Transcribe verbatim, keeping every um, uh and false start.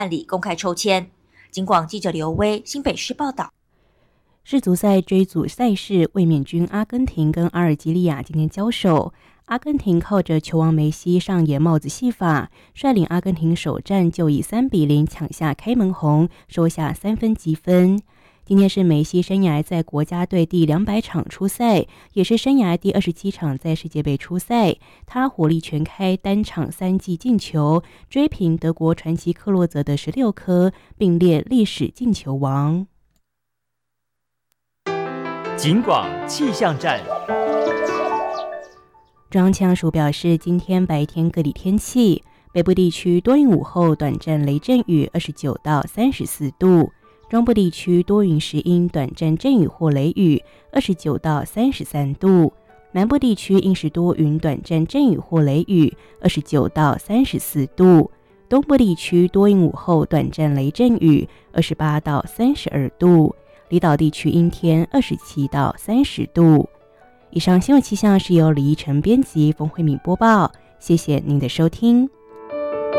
办理公开抽签。警广记者刘威新北市报道。 世足赛追组赛事，卫冕军阿根廷跟阿尔及利亚今天交手。阿根廷靠着球王梅西上演帽子戏法，率领阿根廷首战就以三比零抢下开门红，收下三分积分。今天是梅西生涯在国家队第两百场出赛，也是生涯第二十七场在世界杯出赛。他火力全开，单场三记进球，追平德国传奇克洛泽的十六颗，并列历史进球王。 警广气象站。 中央气象署表示，今天白天各地天气，北部地区多云午后短暂雷阵雨，二十九到三十四度；中部地区多云时阴，短暂阵雨或雷雨，二十九到三十三度；南部地区阴时多云，短暂阵雨或雷雨，二十九到三十四度；东部地区多云午后短暂雷阵雨，二十八到三十二度；离岛地区阴天，二十七到三十度。以上新闻气象是由李依晨编辑，冯慧敏播报，谢谢您的收听。